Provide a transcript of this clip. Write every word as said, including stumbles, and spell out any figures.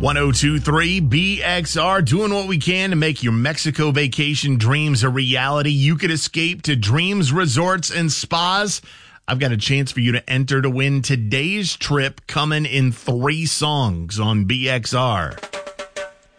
one oh two point three B X R, doing what we can to make your Mexico vacation dreams a reality. You could escape to Dreams Resorts and Spas. I've got a chance for you to enter to win today's trip, coming in three songs on B X R.